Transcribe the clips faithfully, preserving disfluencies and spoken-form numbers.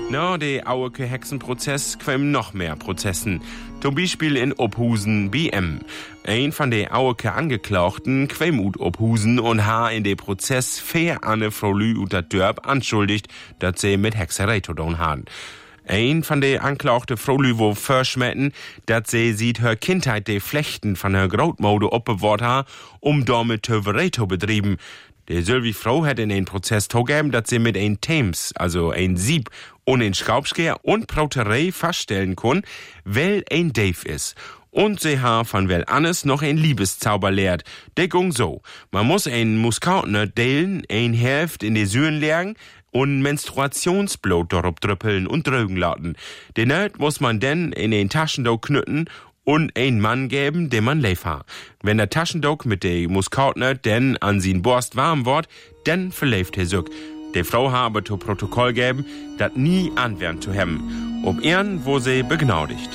Na, der Aueke Hexenprozess quem noch mehr Prozessen. Zum Beispiel in Ophusen B M. Ein von den Aueke Angeklagten quem ut Ophusen und ha in den Prozess fair Anne Frau Lü ut dat Dörp anschuldigt, dat sie mit Hexerei zu tun haben. Ein von den Anklagten Frau Lü wo verschmetten, dat sie sieht her Kindheit de Flechten von her Grootmode opbewahrt ha, um damit Töverei zu betrieben. Die Sylvie Frau hat in den Prozess zugegeben, dass sie mit ein Thames, also ein Sieb, und ein Schraubskehr und Brauterei feststellen kann, wel ein Dave ist. Und sie hat von wel Annes noch ein Liebeszauber lehrt. Der ging so. Man muss ein Muskatner delen, ein Hälft in die Süren legen und Menstruationsblut darauf drüppeln und drögen lassen. Den Nerd muss man dann in den Taschendock knütten und ein Mann geben, den man leif hat. Wenn der Taschendock mit der Muskatner denn an sin Borst warm wird, dann verläuft er sich. Die Frau hat aber zu Protokoll geben, dat nie anwärmt zu haben. Ob Ehren, wo sie begnadigt.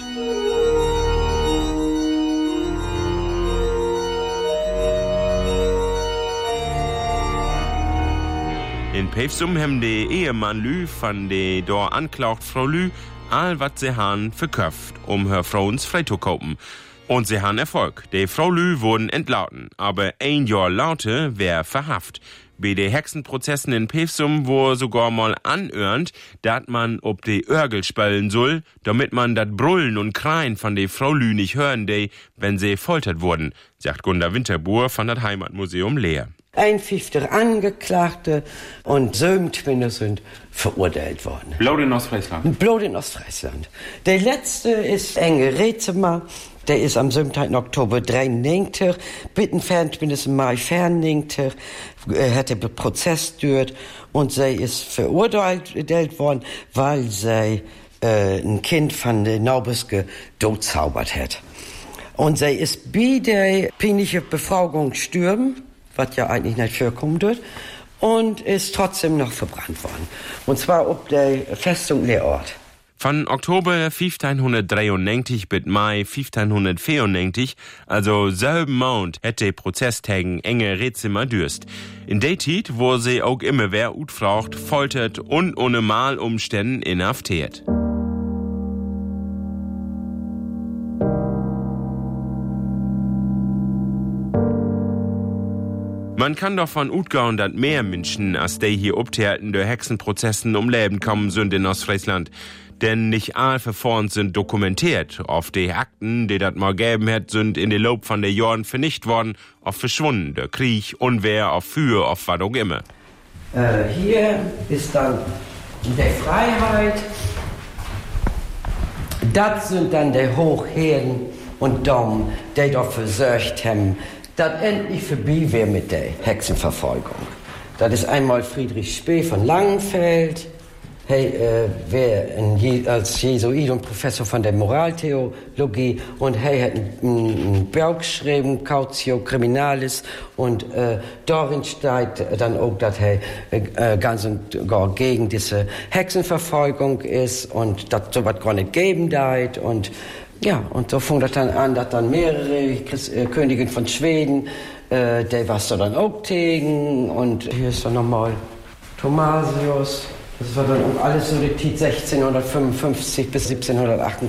In Pevsum haben die Ehemann Lü von der dort anklagt Frau Lü all wat sie han verköpft, um her Frauens frei zu kaufen. Und sie han Erfolg. Die Frau Lü wurden entlauten, aber ein Jahr laute wär verhaft. Bei den Hexenprozessen in Pevsum wo sogar mal anörnt, dat man ob die Örgel spellen soll, damit man dat Brüllen und Kreien von der Frau Lü nicht hören, die, wenn sie foltert wurden, sagt Gunda Winterbuhr von das Heimatmuseum Leer. einundfünfzig Angeklagte und sieben sind verurteilt worden. Blut in Ostfriesland. Blut in Ostfriesland. Der letzte ist Enge Rezemer. Der ist am siebten Oktober dreiundneunzig, Bittenfern bis Mai vierundneunzig, äh, hat der Prozess gedauert und sie ist verurteilt worden, weil sie äh, ein Kind von der Naubeske totzaubert hat. Und sie ist bei der peinlichen Befragung gestorben, was ja eigentlich nicht vorkommen wird, und ist trotzdem noch verbrannt worden. Und zwar ob der Festung Leerort. Von Oktober fünfzehnhundertdreiundneunzig bis Mai fünfzehnhundertvierundneunzig, also selben Monat, hätte der Prozess gegen Enge Rezemer dürst. In der Zeit, wo sie auch immer wer utfragt, foltert und ohne Malumständen inhaftiert. Man kann davon utgehen, dass mehr Menschen, als die hier obtäten, durch Hexenprozessen um Leben kommen sind in Ostfriesland. Denn nicht alle Verfahren sind dokumentiert. Auf die Akten, die das mal gegeben hat, sind in den Lob von den Jahren vernichtet worden, auf verschwunden. Der Krieg, Unwehr, auf Für, auf was auch immer. Äh, hier ist dann die Freiheit. Das sind dann die Hochherren und Damen, die dafür gesorgt haben, dass endlich vorbei wäre mit der Hexenverfolgung. Das ist einmal Friedrich Spee von Langenfeld. Hey, äh, wer ein, als Jesuit und Professor von der Moraltheologie und hey hat ein Buch geschrieben, Cautio Criminalis, und äh, darin steht dann auch, dass er äh, ganz und gar gegen diese Hexenverfolgung ist und dass sowas gar nicht geben darf. Und ja, und so fing das dann an, dass dann mehrere Christ, äh, Königinnen von Schweden, äh, der was da dann auch tegen, und hier ist dann nochmal Thomasius. Das war dann alles so die Zeit sechzehnhundertfünfundfünfzig bis siebzehnhundertachtundzwanzig.